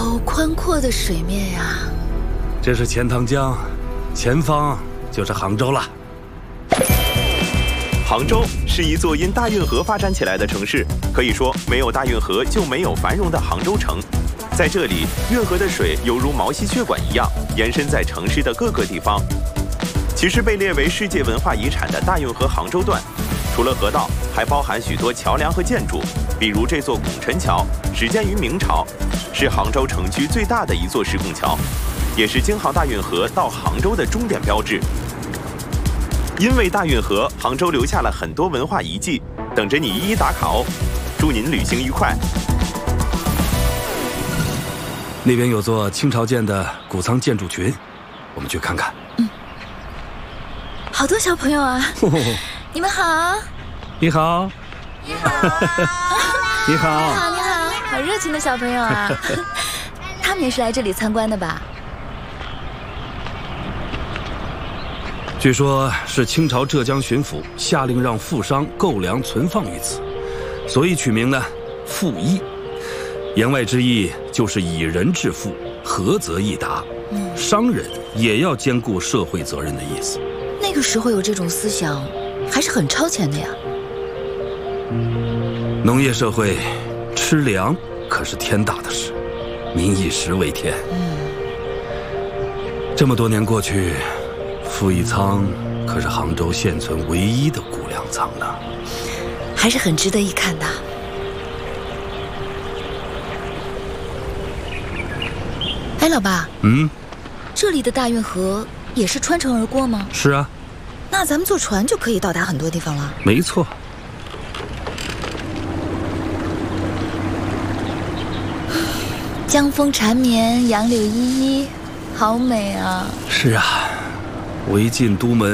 好宽阔的水面呀！ 这是钱塘江，前方就是杭州了。 杭州是一座因大运河发展起来的城市，可以说没有大运河就没有繁荣的杭州城。在这里，运河的水犹如毛细血管一样，延伸在城市的各个地方。其实被列为世界文化遗产的大运河杭州段，除了河道，还包含许多桥梁和建筑，比如这座拱辰桥，始建于明朝，是杭州城区最大的一座石拱桥，也是京杭大运河到杭州的终点标志。因为大运河，杭州留下了很多文化遗迹，等着你一一打卡哦。祝您旅行愉快。 那边有座清朝建的谷仓建筑群，我们去看看。 好多小朋友啊！你们好。 你好。 你好。 你好。 你好，好热情的小朋友啊！他们也是来这里参观的吧？ 据说是清朝浙江巡抚下令让富商购粮存放于此，所以取名呢富义。言外之意就是以人致富，合则易达。商人也要兼顾社会责任的意思。 那个时候有这种思想，还是很超前的呀。 农业社会，吃粮可是天大的事，民以食为天。这么多年过去，富义仓可是杭州现存唯一的谷粮仓呢， 还是很值得一看的。哎，老爸，这里的大运河也是穿城而过吗？ 是啊。 那咱们坐船就可以到达很多地方了。 没错。 江风缠绵，杨柳依依，好美啊！ 是啊，唯进都门